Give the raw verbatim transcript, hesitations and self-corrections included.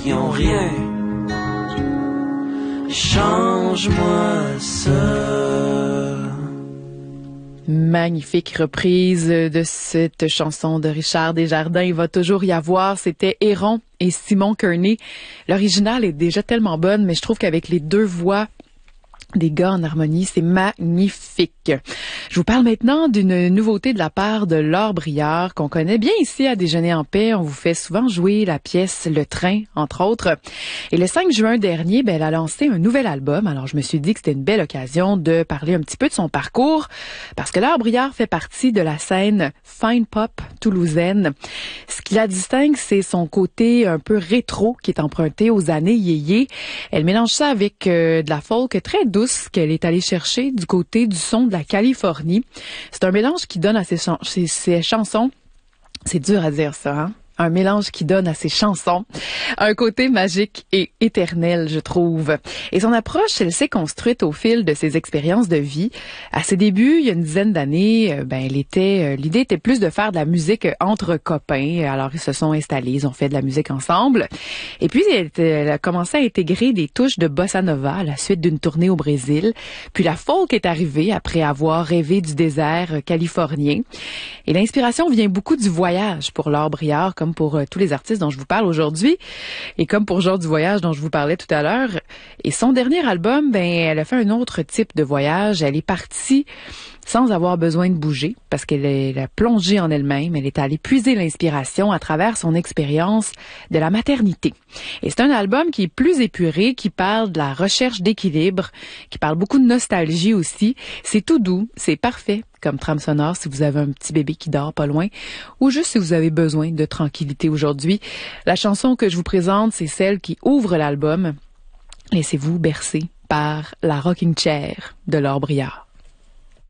qui ont rien. Change-moi ça. Magnifique reprise de cette chanson de Richard Desjardins. Il va toujours y avoir. C'était Héron et Simon Kearney. L'original est déjà tellement bonne, mais je trouve qu'avec les deux voix des gars en harmonie, c'est magnifique. Je vous parle maintenant d'une nouveauté de la part de Laure Briard, qu'on connaît bien ici à Déjeuner en paix. On vous fait souvent jouer la pièce Le Train, entre autres. Et le cinq juin dernier, ben, elle a lancé un nouvel album. Alors, je me suis dit que c'était une belle occasion de parler un petit peu de son parcours, parce que Laure Briard fait partie de la scène fine pop toulousaine. Ce qui la distingue, c'est son côté un peu rétro qui est emprunté aux années yéyé. Elle mélange ça avec euh, de la folk très douce qu'elle est allée chercher du côté du son de la Californie. C'est un mélange qui donne à ses, chan- ses, ses chansons, c'est dur à dire ça, hein? Un mélange qui donne à ses chansons un côté magique et éternel, je trouve. Et son approche, elle s'est construite au fil de ses expériences de vie. À ses débuts, il y a une dizaine d'années, ben, elle était, l'idée était plus de faire de la musique entre copains. Alors, ils se sont installés, ils ont fait de la musique ensemble. Et puis, elle, elle a commencé à intégrer des touches de bossa nova à la suite d'une tournée au Brésil. Puis, la folk est arrivée après avoir rêvé du désert californien. Et l'inspiration vient beaucoup du voyage pour Laure Briard, comme pour euh, tous les artistes dont je vous parle aujourd'hui, et comme pour Genre du voyage dont je vous parlais tout à l'heure. Et son dernier album, ben, elle a fait un autre type de voyage. Elle est partie sans avoir besoin de bouger, parce qu'elle est- elle a plongé en elle-même. Elle est allée puiser l'inspiration à travers son expérience de la maternité. Et c'est un album qui est plus épuré, qui parle de la recherche d'équilibre, qui parle beaucoup de nostalgie aussi. C'est tout doux, c'est parfait comme trame sonore si vous avez un petit bébé qui dort pas loin, ou juste si vous avez besoin de tranquillité aujourd'hui. La chanson que je vous présente, c'est celle qui ouvre l'album. Laissez-vous bercer par la rocking chair de Laure Briard.